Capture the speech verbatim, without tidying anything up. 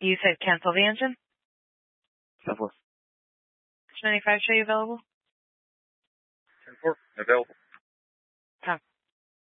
You said cancel the engine? ten four. Which manufacturer are you available? ten four, available.